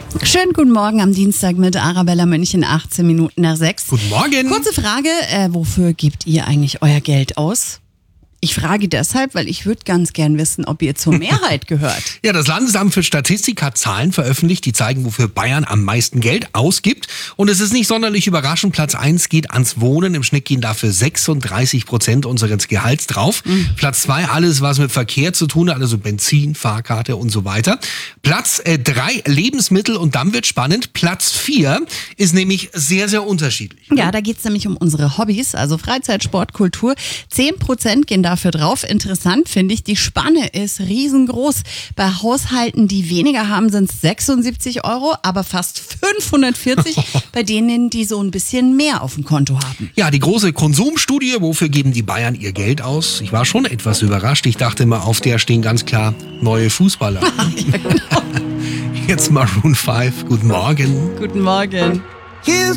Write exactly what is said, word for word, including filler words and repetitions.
Schönen guten Morgen am Dienstag mit Arabella München, achtzehn Minuten nach sechs. Guten Morgen. Kurze Frage, äh, wofür gebt ihr eigentlich euer Geld aus? Ich frage deshalb, weil ich würde ganz gern wissen, ob ihr zur Mehrheit gehört. Ja, das Landesamt für Statistik hat Zahlen veröffentlicht, die zeigen, wofür Bayern am meisten Geld ausgibt. Und es ist nicht sonderlich überraschend. Platz eins geht ans Wohnen. Im Schnitt gehen dafür sechsunddreißig Prozent unseres Gehalts drauf. Mhm. Platz zwei, alles, was mit Verkehr zu tun hat, also Benzin, Fahrkarte und so weiter. Platz äh, drei, Lebensmittel. Und dann wird spannend. Platz vier ist nämlich sehr, sehr unterschiedlich. Ja, da geht es nämlich um unsere Hobbys, also Freizeit, Sport, Kultur. zehn Prozent gehen dafür drauf. Interessant finde ich, die Spanne ist riesengroß. Bei Haushalten, die weniger haben, sind es sechsundsiebzig Euro, aber fast fünfhundertvierzig bei denen, die so ein bisschen mehr auf dem Konto haben. Ja, die große Konsumstudie, wofür geben die Bayern ihr Geld aus? Ich war schon etwas überrascht. Ich dachte immer, auf der stehen ganz klar neue Fußballer. Ja, genau. Jetzt Maroon fünf. Guten Morgen. Guten Morgen. Here's